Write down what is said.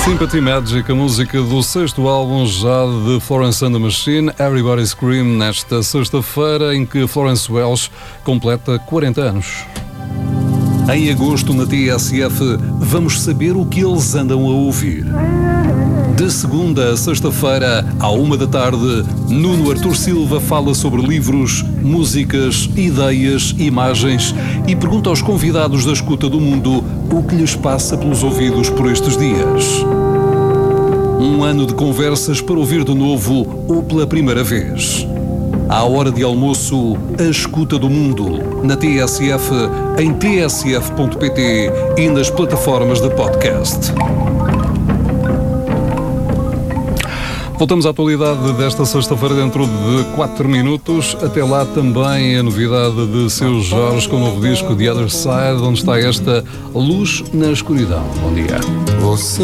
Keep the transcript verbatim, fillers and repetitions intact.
Sympathy Magic, a música do sexto álbum já de Florence and the Machine, Everybody Scream, nesta sexta-feira em que Florence Welch completa quarenta anos. Em agosto, na T S F, vamos saber o que eles andam a ouvir. De segunda a sexta-feira, à uma da tarde, Nuno Artur Silva fala sobre livros, músicas, ideias, imagens e pergunta aos convidados da escuta do mundo o que lhes passa pelos ouvidos por estes dias. Um ano de conversas para ouvir de novo ou pela primeira vez. À hora de almoço, a escuta do mundo, na T S F, em t s f ponto p t e nas plataformas de podcast. Voltamos à atualidade desta sexta-feira dentro de quatro minutos. Até lá também a novidade de Seu Jorge com o novo disco The Other Side, onde está esta Luz na Escuridão. Bom dia. Você